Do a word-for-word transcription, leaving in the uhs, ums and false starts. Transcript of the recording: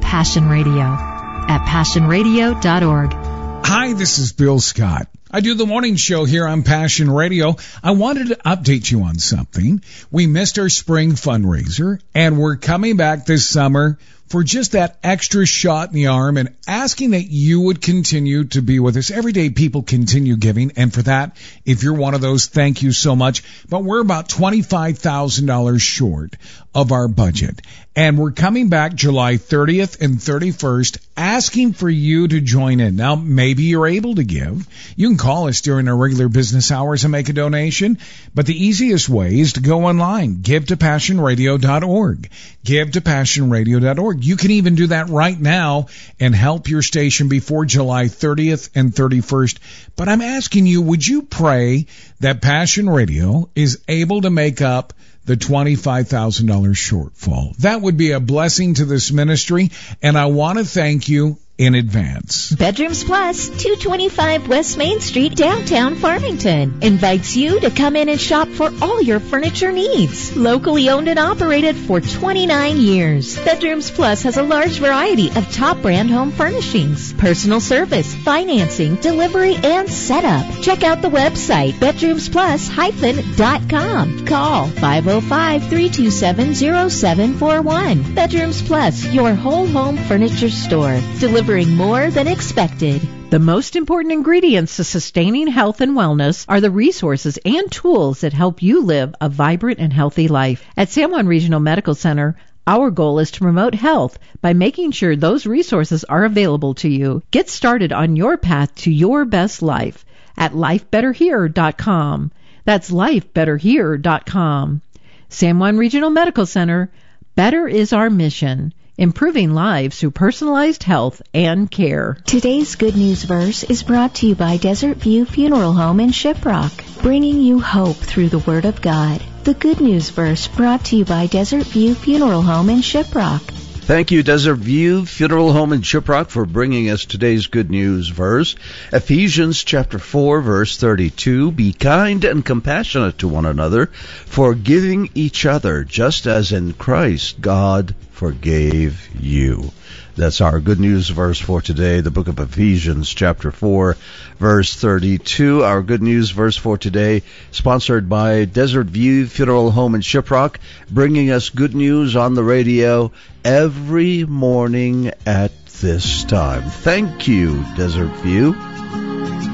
Passion Radio at passion radio dot org. Hi, this is Bill Scott. I do the morning show here on Passion Radio. I wanted to update you on something. We missed our spring fundraiser, and we're coming back this summer for just that extra shot in the arm and asking that you would continue to be with us. Every day people continue giving, and for that, if you're one of those, thank you so much. But we're about twenty-five thousand dollars short of our budget. And we're coming back July thirtieth and thirty-first asking for you to join in. Now, maybe you're able to give. You can call us during our regular business hours and make a donation. But the easiest way is to go online. give to passion radio dot org. give to passion radio dot org. You can even do that right now and help your station before July thirtieth and thirty-first. But I'm asking you, would you pray that Passion Radio is able to make up the twenty-five thousand dollars shortfall? That would be a blessing to this ministry, and I want to thank you in advance. Bedrooms Plus, two twenty-five West Main Street, downtown Farmington, invites you to come in and shop for all your furniture needs. Locally owned and operated for twenty-nine years. Bedrooms Plus has a large variety of top brand home furnishings, personal service, financing, delivery, and setup. Check out the website, bedrooms plus dot com. Call five oh five, three two seven, oh seven four one. Bedrooms Plus, your whole home furniture store. Delivering more than expected. The most important ingredients to sustaining health and wellness are the resources and tools that help you live a vibrant and healthy life. At San Juan Regional Medical Center, our goal is to promote health by making sure those resources are available to you. Get started on your path to your best life at life better here dot com. That's life better here dot com. San Juan Regional Medical Center, better is our mission. Improving lives through personalized health and care. Today's Good News verse is brought to you by Desert View Funeral Home in Shiprock, bringing you hope through the Word of God. The Good News verse brought to you by Desert View Funeral Home in Shiprock. Thank you, Desert View Funeral Home in Shiprock, for bringing us today's Good News verse. Ephesians chapter four, verse thirty-two, be kind and compassionate to one another, forgiving each other, just as in Christ God forgave you. That's our Good News verse for today, the book of Ephesians chapter four, verse thirty-two. Our Good News verse for today, sponsored by Desert View Funeral Home in Shiprock, bringing us good news on the radio every morning at this time. Thank you, Desert View.